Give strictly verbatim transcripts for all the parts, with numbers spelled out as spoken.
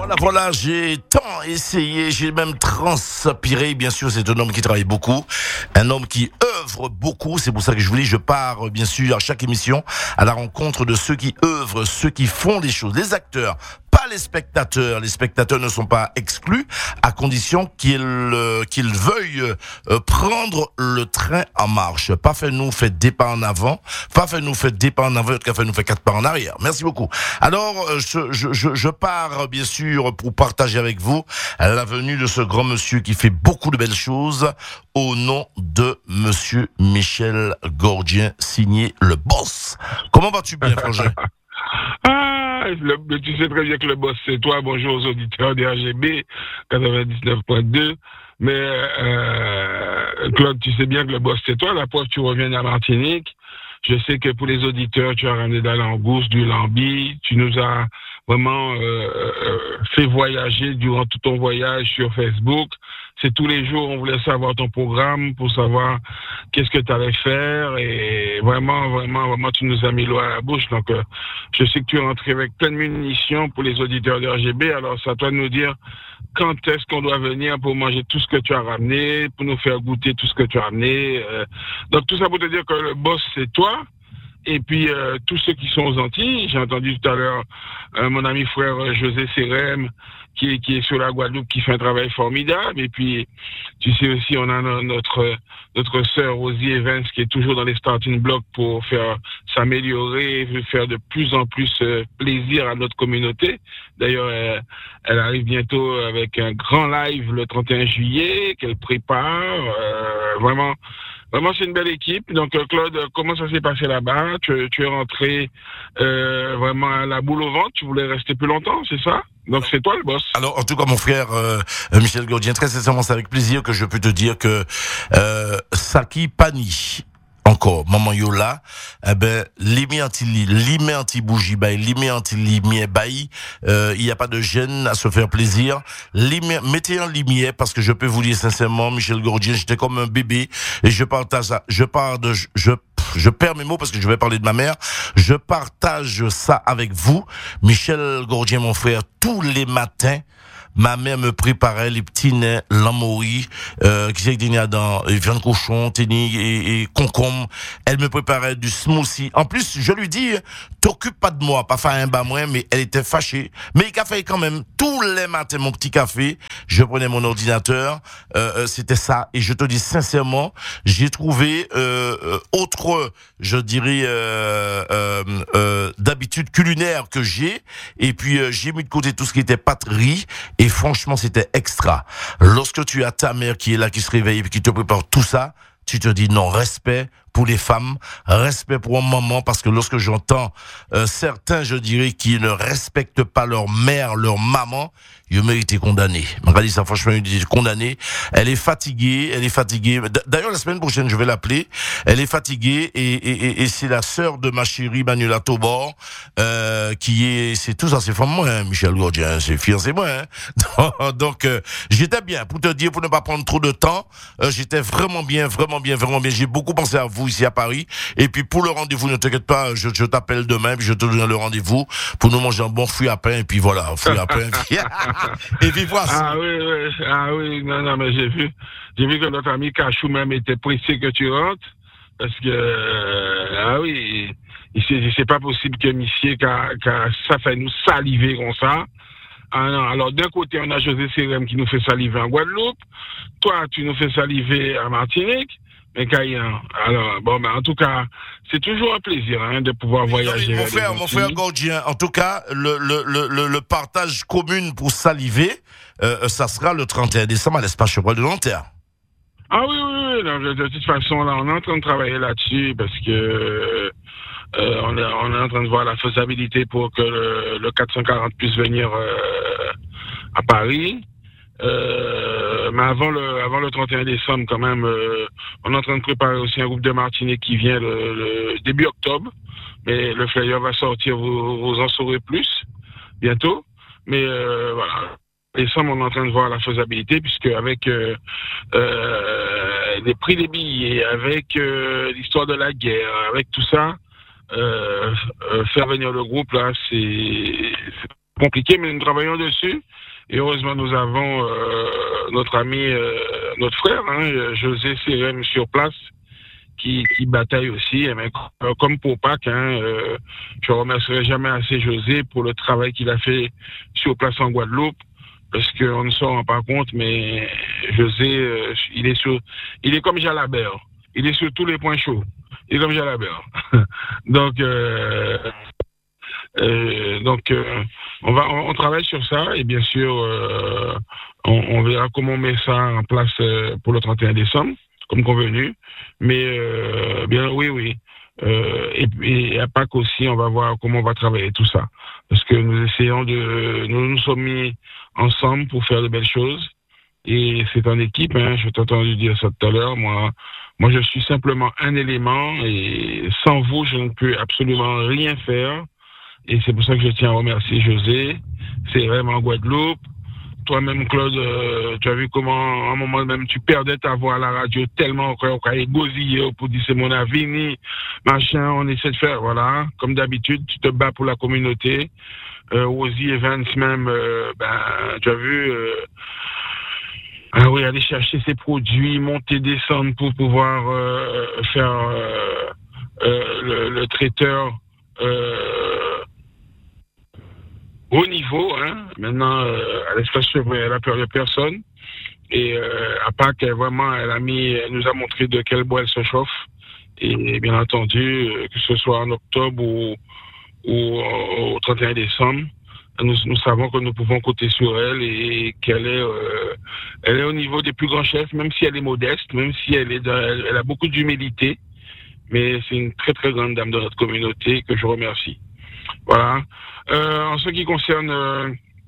Voilà, voilà, j'ai tant essayé, j'ai même transpiré. Bien sûr, c'est un homme qui travaille beaucoup, un homme qui œuvre beaucoup. C'est pour ça que je vous dis, je pars, bien sûr, à chaque émission, à la rencontre de ceux qui œuvrent, ceux qui font des choses, les acteurs. Pas les spectateurs. Les spectateurs ne sont pas exclus, à condition qu'ils euh, qu'ils veuillent euh, prendre le train en marche. Pas fait nous fait des pas en avant, pas fait nous fait des pas en avant, fait nous fait quatre pas en arrière. Merci beaucoup. Alors, euh, je, je, je, je pars, bien sûr, pour partager avec vous la venue de ce grand monsieur qui fait beaucoup de belles choses, au nom de monsieur Michel Gordien, signé Le Boss. Comment vas-tu bien, frangin? Ah, le, tu sais très bien que le boss c'est toi. Bonjour aux auditeurs de R G B quatre-vingt-dix-neuf point deux. Mais euh, Claude, tu sais bien que le boss c'est toi. La preuve, tu reviens à Martinique. Je sais que pour les auditeurs, tu as ramené de la langouste, du lambi. Tu nous as vraiment euh, euh, fait voyager durant tout ton voyage sur Facebook. C'est tous les jours, on voulait savoir ton programme pour savoir qu'est-ce que tu allais faire. Et vraiment, vraiment, vraiment, tu nous as mis l'eau à la bouche. Donc, euh, je sais que tu es rentré avec plein de munitions pour les auditeurs de R G B. Alors, c'est à toi de nous dire quand est-ce qu'on doit venir pour manger tout ce que tu as ramené, pour nous faire goûter tout ce que tu as ramené. Euh, donc, tout ça pour te dire que le boss, c'est toi. Et puis, euh, tous ceux qui sont aux Antilles, j'ai entendu tout à l'heure euh, mon ami frère euh, José Sérem, qui est, qui est sur la Guadeloupe, qui fait un travail formidable. Et puis, tu sais aussi, on a no- notre notre sœur Rosie Evans, qui est toujours dans les starting blocks pour faire s'améliorer, faire de plus en plus euh, plaisir à notre communauté. D'ailleurs, euh, elle arrive bientôt avec un grand live le trente et un juillet, qu'elle prépare. Euh, vraiment... Vraiment, c'est une belle équipe. Donc, euh, Claude, comment ça s'est passé là-bas? tu, tu es rentré euh, vraiment à la boule au ventre. Tu voulais rester plus longtemps, c'est ça? Donc, c'est toi le boss. Alors, en tout cas, mon frère euh, Michel Gordien, très sincèrement, c'est avec plaisir que je peux te dire que euh, Saki Pani, encore, maman Yola, eh ben, limi anti limi anti bougie bay, limi anti limi bay, euh, il y a pas de gêne à se faire plaisir. Limi, mettez en lumière parce que je peux vous dire sincèrement, Michel Gordien, j'étais comme un bébé et je partage ça, je parle de, je, je perds mes mots parce que je vais parler de ma mère. Je partage ça avec vous, Michel Gordien, mon frère, tous les matins. Ma mère me préparait les petits nains, l'amori, euh, qui c'est que y a dans viande cochon, tennis et, et concombre. Elle me préparait du smoothie. En plus, je lui dis, t'occupe pas de moi, pas faire un bas moins, mais elle était fâchée. Mais il a fait quand même tous les matins mon petit café. Je prenais mon ordinateur, euh, c'était ça. Et je te dis sincèrement, j'ai trouvé euh, autre, je dirais, euh, euh, euh, d'habitude culinaire que j'ai. Et puis euh, j'ai mis de côté tout ce qui était pâterie. Et franchement, c'était extra. Lorsque tu as ta mère qui est là, qui se réveille et qui te prépare tout ça, tu te dis non, respect pour les femmes, respect pour un maman, parce que lorsque j'entends euh, certains, je dirais, qui ne respectent pas leur mère, leur maman, ils méritent condamnés. Regardez ça, franchement, il est condamné. Elle est fatiguée, elle est fatiguée. D'ailleurs, la semaine prochaine, je vais l'appeler. Elle est fatiguée et, et, et, et c'est la sœur de ma chérie Manuela Tobor, euh, qui est, c'est tout ça, c'est femme moi, hein, Michel Gordien, c'est fiancé moi, hein. Donc, euh, j'étais bien, pour te dire, pour ne pas prendre trop de temps, euh, j'étais vraiment bien, vraiment bien, vraiment bien. J'ai beaucoup pensé à vous ici à Paris. Et puis, pour le rendez-vous, ne t'inquiète pas, je, je t'appelle demain, puis je te donne le rendez-vous pour nous manger un bon fruit à pain, et puis voilà, fruit à pain. Et puis voici. Ah oui, oui, ah oui, non, non, mais j'ai vu, j'ai vu que notre ami Cachou même était pressé que tu rentres, parce que, euh, ah oui, c'est, c'est pas possible que Missier, ça fait nous saliver comme ça. Ah non, alors d'un côté, on a José Sérem qui nous fait saliver en Guadeloupe, toi, tu nous fais saliver à Martinique, mais Caïen. Alors, bon, ben, en tout cas, c'est toujours un plaisir hein, de pouvoir voyager. Non, mon frère, mon frère Gordien, en tout cas, le, le, le, le partage commun pour saliver, euh, ça sera le trente et un décembre à l'espace Chevrel de Nanterre. Ah oui, oui, oui. Non, de toute façon, là, on est en train de travailler là-dessus parce que euh, on, est, on est en train de voir la faisabilité pour que le, le quatre cent quarante puisse venir euh, à Paris. Euh, mais avant le, avant le trente et un décembre, quand même, euh, on est en train de préparer aussi un groupe de Martinique qui vient le, le début octobre. Mais le flyer va sortir, vous, vous en saurez plus bientôt. Mais euh, voilà. Décembre, on est en train de voir la faisabilité, puisque avec euh, euh, les prix des billets, avec euh, l'histoire de la guerre, avec tout ça, euh, euh, faire venir le groupe là, c'est, c'est compliqué, mais nous travaillons dessus. Et heureusement, nous avons euh, notre ami, euh, notre frère, hein, José Sérem sur place, qui, qui bataille aussi. Mais comme pour Pâques, hein, euh, je ne remercierai jamais assez José pour le travail qu'il a fait sur place en Guadeloupe, parce qu'on ne s'en rend pas compte, mais José, euh, il est sur, il est comme Jalabert. Il est sur tous les points chauds. Il est comme Jalabert. donc, euh, euh, donc, euh, on va, on, on travaille sur ça, et bien sûr, euh, on, on verra comment on met ça en place euh, pour le trente et un décembre, comme convenu. Mais euh, bien, oui, oui. Euh, et puis à Pâques aussi, on va voir comment on va travailler tout ça, parce que nous essayons de, nous nous sommes mis ensemble pour faire de belles choses, et c'est en équipe. Hein, je t'ai entendu dire ça tout à l'heure. Moi, moi, je suis simplement un élément, et sans vous, je ne peux absolument rien faire. Et c'est pour ça que je tiens à remercier José. C'est vraiment Guadeloupe. Toi-même, Claude, euh, tu as vu comment, à un moment même, tu perdais ta voix à la radio tellement qu'on a égosillé pour dire c'est mon avis, ni machin, on essaie de faire, voilà. Comme d'habitude, tu te bats pour la communauté. Euh, Ozzy Evans même, euh, ben, tu as vu, euh, ah oui, aller chercher ses produits, monter, descendre pour pouvoir euh, faire euh, euh, le, le traiteur euh, au niveau, hein. Maintenant, euh, à l'espace Chevrolet, elle a peur de personne. Et euh, à Pâques, elle, vraiment, elle a mis, elle nous a montré de quel bois elle se chauffe. Et bien entendu, que ce soit en octobre ou, ou au trente et un décembre, nous, nous savons que nous pouvons compter sur elle, et qu'elle est, euh, elle est au niveau des plus grands chefs, même si elle est modeste, même si elle est, dans, elle, elle a beaucoup d'humilité. Mais c'est une très très grande dame de notre communauté que je remercie. Voilà. Euh, en ce qui concerne, euh,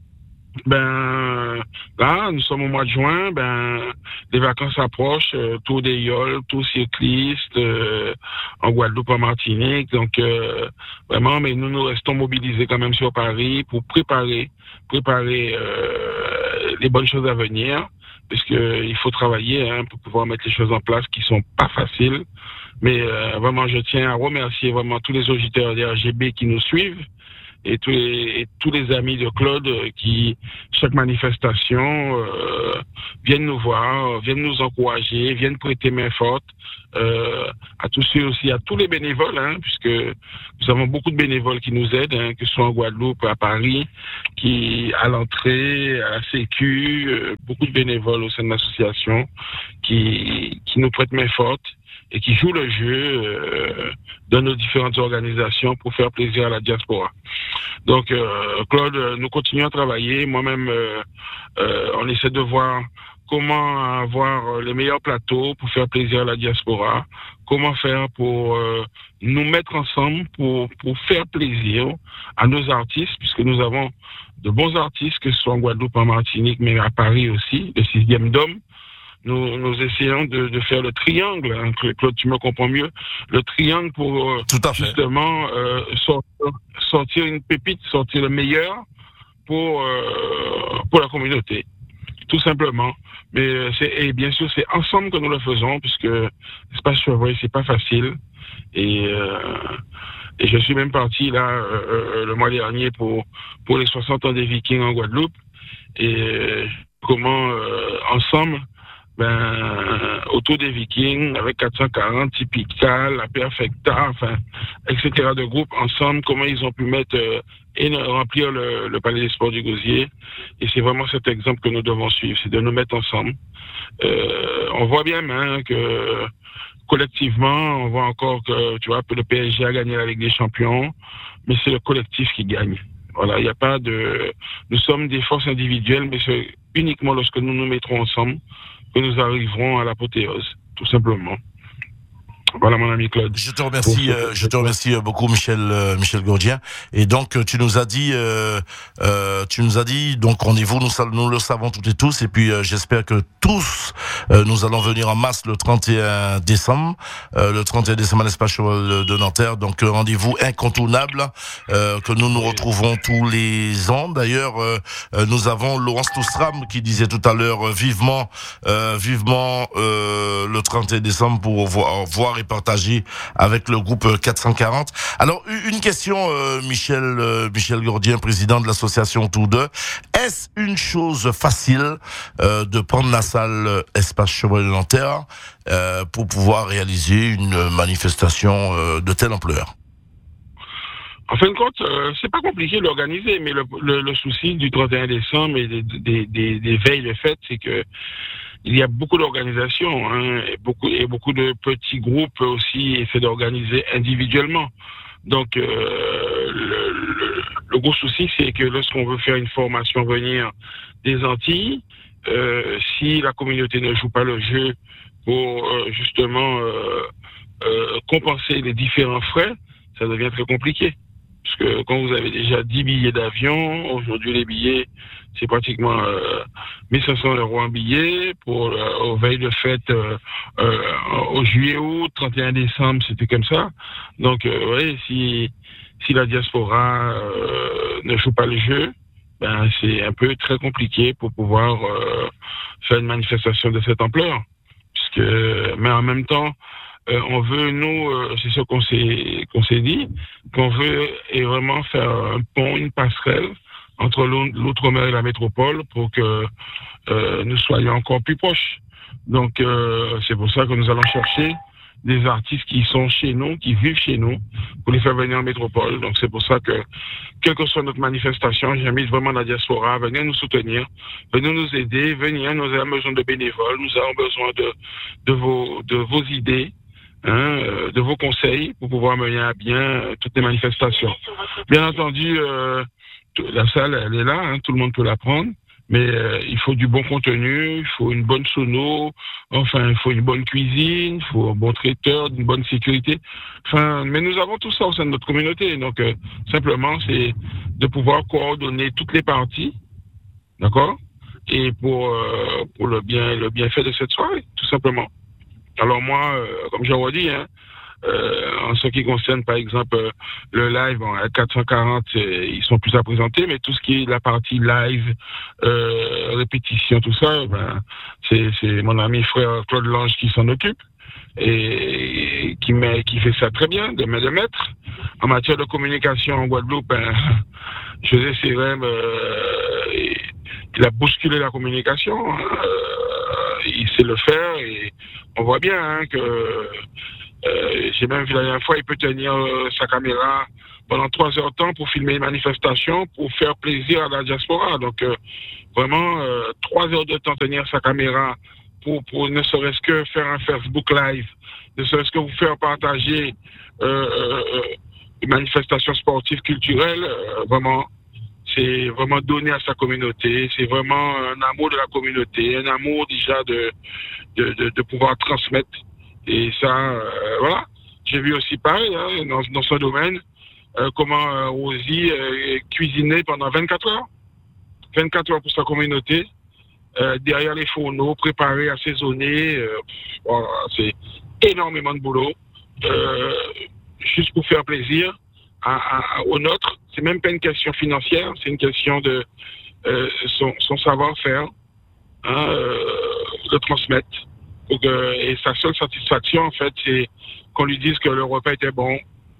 ben là, nous sommes au mois de juin, ben les vacances approchent, euh, tour des yoles, tour cycliste, euh, en Guadeloupe, en Martinique. Donc euh, vraiment, mais nous nous restons mobilisés quand même sur Paris pour préparer, préparer euh, les bonnes choses à venir, puisque il faut travailler, hein, pour pouvoir mettre les choses en place qui sont pas faciles. Mais euh, vraiment, je tiens à remercier vraiment tous les auditeurs des R G B qui nous suivent, et tous les, et tous les amis de Claude qui, chaque manifestation, euh, viennent nous voir, viennent nous encourager, viennent prêter main forte, euh, à tous ceux aussi, à tous les bénévoles, hein, puisque nous avons beaucoup de bénévoles qui nous aident, hein, que ce soit en Guadeloupe, à Paris, qui, à l'entrée, à la Sécu, euh, beaucoup de bénévoles au sein de l'association qui, qui nous prêtent main forte et qui jouent le jeu euh, dans nos différentes organisations pour faire plaisir à la diaspora. Donc, euh, Claude, nous continuons à travailler. Moi-même, euh, euh, on essaie de voir comment avoir les meilleurs plateaux pour faire plaisir à la diaspora, comment faire pour euh, nous mettre ensemble pour, pour faire plaisir à nos artistes, puisque nous avons de bons artistes, que ce soit en Guadeloupe, en Martinique, mais à Paris aussi, le sixième Dôme. Nous, nous essayons de, de faire le triangle, hein, Claude, tu me comprends mieux, le triangle pour euh, justement euh, sortir, sortir une pépite, sortir le meilleur pour euh, pour la communauté, tout simplement. Mais c'est, et bien sûr, c'est ensemble que nous le faisons, puisque l'espace Chevrolet, c'est pas facile. Et euh, et je suis même parti là euh, le mois dernier pour pour les soixante ans des Vikings en Guadeloupe. Et euh, comment euh, ensemble, ben, autour des Vikings, avec quatre cent quarante, Typical, la Perfecta, enfin, et cetera de groupes ensemble, comment ils ont pu mettre euh, et remplir le, le palais des sports du Gosier. Et c'est vraiment cet exemple que nous devons suivre, c'est de nous mettre ensemble. Euh, on voit bien, hein, que collectivement, on voit encore que, tu vois, le P S G a gagné la Ligue des Champions, mais c'est le collectif qui gagne. Voilà, il n'y a pas de... Nous sommes des forces individuelles, mais c'est uniquement lorsque nous nous mettrons ensemble que nous arriverons à l'apothéose, tout simplement. Voilà, mon ami Claude. Je te remercie, euh, je te remercie beaucoup, Michel, euh, Michel Gaudien. Et donc, tu nous as dit, euh, euh, tu nous as dit, donc rendez-vous, nous, nous le savons toutes et tous. Et puis, euh, j'espère que tous, euh, nous allons venir en masse le trente et un décembre, euh, le trente et un décembre à l'espace de Nanterre. Donc, euh, rendez-vous incontournable, euh, que nous nous retrouvons tous les ans. D'ailleurs, euh, nous avons Laurence Toustram qui disait tout à l'heure, euh, vivement, euh, vivement, euh, le trente et un décembre pour voir, voir et et partagé avec le groupe quatre cent quarante. Alors, une question, euh, Michel, euh, Michel Gordien, président de l'association Tour deux. Est-ce une chose facile euh, de prendre la salle Espace Chevrolet Nanterre euh, pour pouvoir réaliser une manifestation euh, de telle ampleur? En fin de compte, euh, c'est pas compliqué de l'organiser, mais le, le, le souci du trente et un décembre et des, des, des, des veilles de fête, c'est que il y a beaucoup d'organisations, hein, et beaucoup et beaucoup de petits groupes aussi essaient d'organiser individuellement. Donc, euh, le, le, le gros souci, c'est que lorsqu'on veut faire une formation venir des Antilles, euh, si la communauté ne joue pas le jeu pour euh, justement euh, euh, compenser les différents frais, ça devient très compliqué. Parce que quand vous avez déjà dix billets d'avion, aujourd'hui les billets, c'est pratiquement euh, mille cinq cents euros un billet. Pour euh, aux veilles de fête, euh, euh, au juillet, août, trente et un décembre, c'était comme ça. Donc, euh, ouais, si si la diaspora euh, ne joue pas le jeu, ben c'est un peu très compliqué pour pouvoir euh, faire une manifestation de cette ampleur. Puisque, mais en même temps, Euh, on veut, nous, euh, c'est ce qu'on s'est qu'on s'est dit, qu'on veut et vraiment faire un pont, une passerelle entre l'outre-mer et la métropole pour que euh, nous soyons encore plus proches. Donc, euh, c'est pour ça que nous allons chercher des artistes qui sont chez nous, qui vivent chez nous, pour les faire venir en métropole. Donc, c'est pour ça que, quelle que soit notre manifestation, j'invite vraiment la diaspora à venir nous soutenir, venir nous aider, venir, nous avons besoin de bénévoles, nous avons besoin de, de vos, de vos idées, Hein, de vos conseils pour pouvoir mener à bien euh, toutes les manifestations. Bien entendu, euh, la salle, elle est là, hein, tout le monde peut la prendre, mais euh, il faut du bon contenu, il faut une bonne sono, enfin, il faut une bonne cuisine, il faut un bon traiteur, une bonne sécurité. Enfin, mais nous avons tout ça au sein de notre communauté, donc euh, simplement, c'est de pouvoir coordonner toutes les parties, d'accord, et pour euh, pour le bien le bienfait de cette soirée, tout simplement. Alors moi, euh, comme j'ai redit, hein, euh, en ce qui concerne par exemple euh, le live, bon, à quatre cent quarante, euh, ils sont plus à présenter, mais tout ce qui est la partie live, euh, répétition, tout ça, ben, c'est, c'est mon ami frère Claude Lange qui s'en occupe et, et qui, met, qui fait ça très bien, de main de maître. En matière de communication en Guadeloupe, ben, José Sérem, euh, il a bousculé la communication, hein, euh, il sait le faire et on voit bien hein, que euh, j'ai même vu la dernière fois, il peut tenir euh, sa caméra pendant trois heures de temps pour filmer une manifestation, pour faire plaisir à la diaspora. Donc euh, vraiment, euh, trois heures de temps tenir sa caméra pour, pour ne serait-ce que faire un Facebook Live, ne serait-ce que vous faire partager euh, euh, une manifestation sportive, culturelle, euh, vraiment, c'est vraiment donner à sa communauté, c'est vraiment un amour de la communauté, un amour déjà de de, de, de pouvoir transmettre. Et ça, euh, voilà. J'ai vu aussi pareil, hein, dans, dans ce domaine, euh, comment euh, Rosie euh, cuisinait pendant vingt-quatre heures. vingt-quatre heures pour sa communauté, euh, derrière les fourneaux, préparer, assaisonner. Euh, voilà, c'est énormément de boulot, euh, juste pour faire plaisir à, à, aux nôtres. C'est même pas une question financière, c'est une question de euh, son, son savoir-faire. Hein, euh, le transmettre. Pour que, et sa seule satisfaction, en fait, c'est qu'on lui dise que le repas était bon.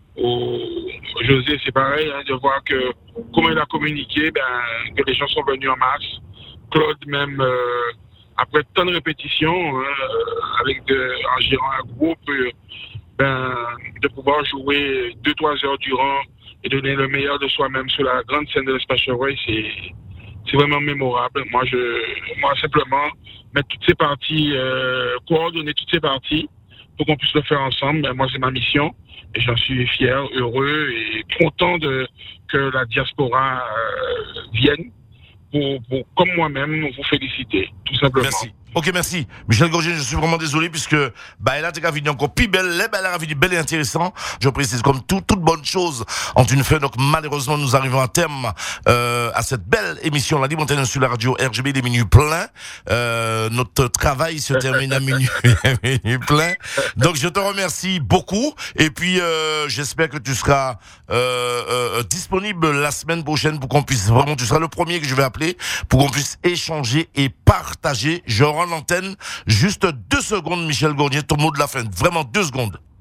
Au, José, c'est pareil, hein, de voir que comment il a communiqué, ben, que les gens sont venus en masse. Claude, même, euh, après tant de répétitions, hein, avec de, en gérant un groupe, euh, ben, de pouvoir jouer deux, trois heures durant et donner le meilleur de soi-même sur la grande scène de l'Espace Chevrolet, c'est C'est vraiment mémorable. Moi, je, moi simplement, mettre toutes ces parties, euh, coordonner toutes ces parties pour qu'on puisse le faire ensemble. Ben, moi, c'est ma mission et j'en suis fier, heureux et content de que la diaspora euh, vienne pour, pour, comme moi-même, vous féliciter, tout simplement. Merci. Ok, merci. Michel Gordien, je suis vraiment désolé puisque, bah, elle a été fini encore plus belle, elle a fini belle et intéressant. Je précise comme tout, toute bonne chose ont une fin. Donc, malheureusement, nous arrivons à terme, euh, à cette belle émission, la Libre Antenne sur la radio R G B des minuit pleins. Euh, notre travail se termine à minuit, minuit plein. Donc, je te remercie beaucoup. Et puis, euh, j'espère que tu seras, euh, euh, disponible la semaine prochaine pour qu'on puisse vraiment, tu seras le premier que je vais appeler pour qu'on puisse échanger et partager. Je rends l'antenne. Juste deux secondes, Michel Gordien, ton mot de la fin. Vraiment deux secondes.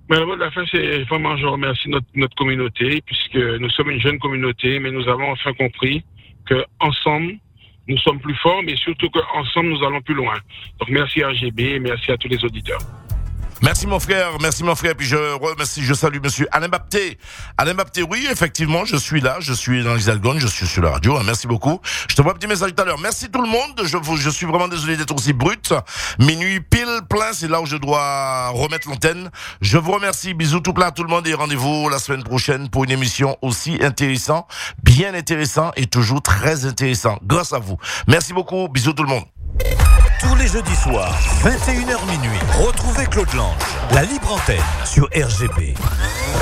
Mais le mot de la fin, c'est vraiment, je remercie notre, notre communauté, puisque nous sommes une jeune communauté, mais nous avons enfin compris qu'ensemble, nous sommes plus forts, mais surtout qu'ensemble, nous allons plus loin. Donc, merci à R G B et merci à tous les auditeurs. Merci mon frère, merci mon frère, puis je remercie, je salue monsieur Alain Bapté. Alain Bapté, oui, effectivement, je suis là, je suis dans les Algones, je suis sur la radio, hein, merci beaucoup. Je te vois un petit message tout à l'heure. Merci tout le monde, je vous, je suis vraiment désolé d'être aussi brut. Minuit pile plein, c'est là où je dois remettre l'antenne. Je vous remercie, bisous tout plein à tout le monde et rendez-vous la semaine prochaine pour une émission aussi intéressante, bien intéressant et toujours très intéressant, grâce à vous. Merci beaucoup, bisous tout le monde. Tous les jeudis soirs, vingt et une heures minuit, retrouvez Claude Lange, la libre antenne sur R G B.